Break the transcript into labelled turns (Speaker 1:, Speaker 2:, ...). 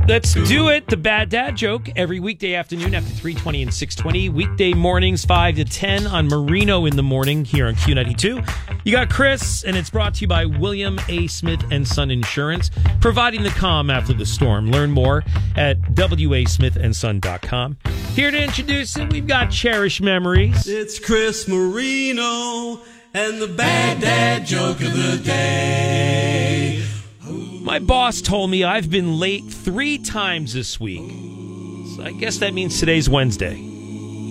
Speaker 1: Let's do it. The Bad Dad Joke every weekday afternoon after 3:20 and 6:20. Weekday mornings 5 to 10 on Marino in the Morning here on Q92. You got Chris, and it's brought to you by William A. Smith & Son Insurance, providing the calm after the storm. Learn more at wasmithandson.com. Here to introduce it, we've got Cherished Memories.
Speaker 2: It's Chris Marino and the Bad Dad Joke of the Day.
Speaker 1: My boss told me I've been late 3 times this week. So I guess that means today's Wednesday.